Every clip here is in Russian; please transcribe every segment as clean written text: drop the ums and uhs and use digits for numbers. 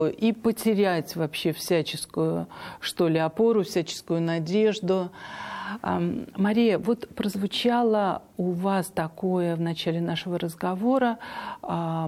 и потерять вообще всяческую, что ли, опору, всяческую надежду. Мария, вот прозвучало у вас такое в начале нашего разговора, я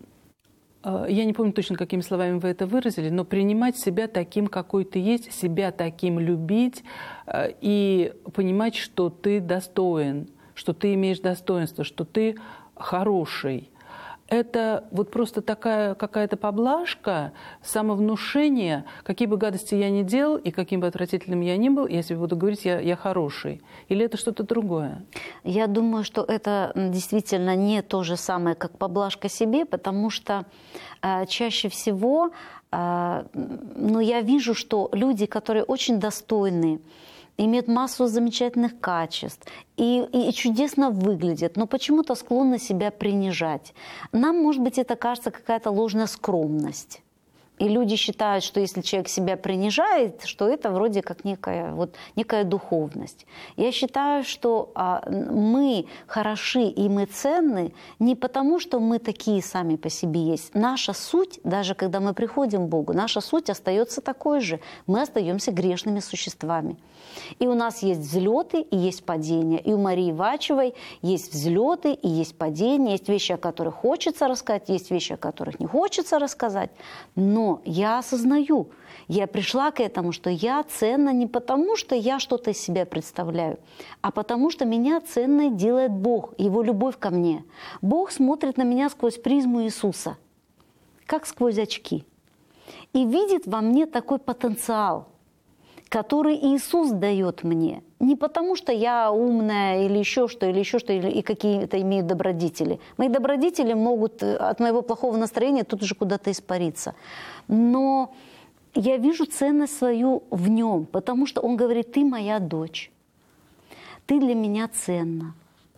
не помню точно, какими словами вы это выразили, но принимать себя таким, какой ты есть, себя таким любить и понимать, что ты достоин, что ты имеешь достоинство, что ты хороший. Это вот просто такая какая-то поблажка, самовнушение, какие бы гадости я ни делал и каким бы отвратительным я ни был, я себе буду говорить, я хороший. Или это что-то другое? Я думаю, что это действительно не то же самое, как поблажка себе, потому что чаще всего я вижу, что люди, которые очень достойны, имеют массу замечательных качеств и чудесно выглядят, но почему-то склонны себя принижать. Нам, может быть, это кажется какая-то ложная скромность. И люди считают, что если человек себя принижает, что это вроде как некая духовность. Я считаю, что мы хороши и мы ценны не потому, что мы такие сами по себе есть. Наша суть, даже когда мы приходим к Богу, наша суть остается такой же. Мы остаемся грешными существами. И у нас есть взлеты и есть падения. И у Марии Ивачевой есть взлеты и есть падения. Есть вещи, о которых хочется рассказать, есть вещи, о которых не хочется рассказать. Но я осознаю, я пришла к этому, что я ценна не потому, что я что-то из себя представляю, а потому что меня ценной делает Бог, Его любовь ко мне. Бог смотрит на меня сквозь призму Иисуса, как сквозь очки, и видит во мне такой потенциал, который Иисус дает мне. Не потому, что я умная или еще что, и какие-то имею добродетели. Мои добродетели могут от моего плохого настроения тут же куда-то испариться. Но я вижу ценность свою в нем, потому что он говорит, ты моя дочь, ты для меня ценна.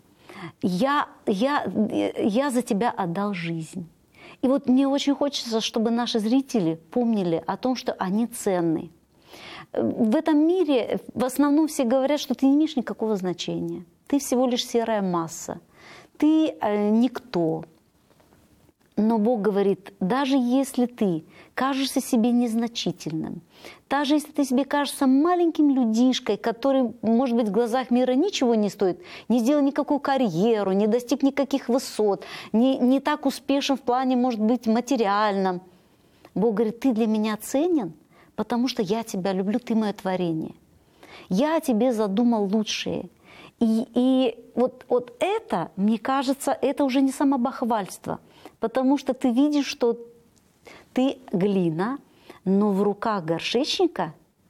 Я за тебя отдал жизнь. И вот мне очень хочется, чтобы наши зрители помнили о том, что они ценны. В этом мире в основном все говорят, что ты не имеешь никакого значения. Ты всего лишь серая масса. Ты никто. Но Бог говорит, даже если ты кажешься себе незначительным, даже если ты себе кажешься маленьким людишкой, который, может быть, в глазах мира ничего не стоит, не сделал никакую карьеру, не достиг никаких высот, не так успешен в плане, может быть, материальном, Бог говорит, ты для меня ценен, потому что я тебя люблю, ты мое творение. Я о тебе задумал лучшее. И вот это, мне кажется, это уже не самобахвальство, потому что ты видишь, что ты глина, но в руках горшечника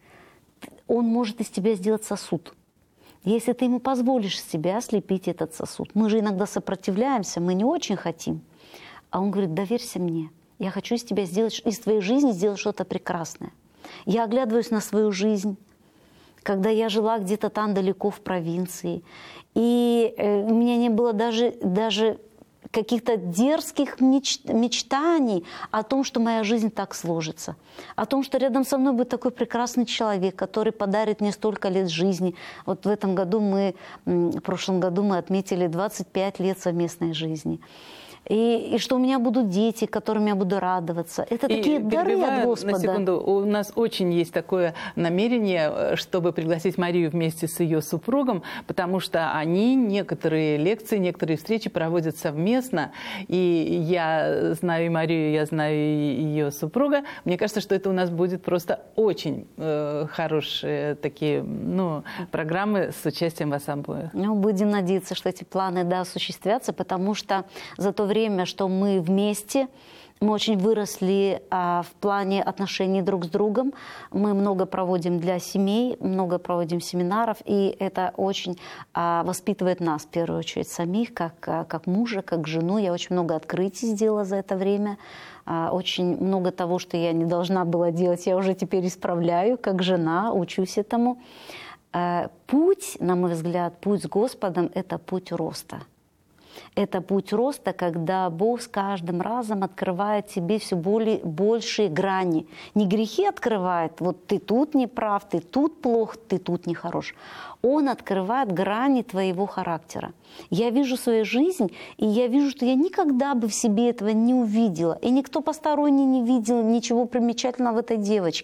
он может из тебя сделать сосуд. Если ты ему позволишь себя слепить этот сосуд. Мы же иногда сопротивляемся, мы не очень хотим. А он говорит, доверься мне. Я хочу из тебя сделать, из твоей жизни сделать что-то прекрасное. Я оглядываюсь на свою жизнь, когда я жила где-то там далеко в провинции, и у меня не было даже каких-то дерзких мечтаний о том, что моя жизнь так сложится, о том, что рядом со мной будет такой прекрасный человек, который подарит мне столько лет жизни. Вот в прошлом году мы отметили 25 лет совместной жизни. И что у меня будут дети, которым я буду радоваться. Это такие дары от Господа. На секунду, у нас очень есть такое намерение, чтобы пригласить Марию вместе с ее супругом, потому что они некоторые лекции, некоторые встречи проводят совместно. И я знаю и Марию, я знаю и ее супруга. Мне кажется, что это у нас будет просто очень хорошие такие программы с участием вас обоих. Будем надеяться, что эти планы осуществятся, потому что за то время, что мы вместе, мы очень выросли в плане отношений друг с другом. Мы много проводим для семей, много проводим семинаров, и это очень воспитывает нас, в первую очередь, самих, как мужа, как жену. Я очень много открытий сделала за это время. Очень много того, что я не должна была делать, я уже теперь исправляю, как жена, учусь этому. Путь, на мой взгляд, путь с Господом – это путь роста. Это путь роста, когда Бог с каждым разом открывает тебе все более, большие грани. Не грехи открывает, вот ты тут не прав, ты тут плох, ты тут не хорош. Он открывает грани твоего характера. Я вижу свою жизнь, и я вижу, что я никогда бы в себе этого не увидела. И никто посторонний не видел ничего примечательного в этой девочке.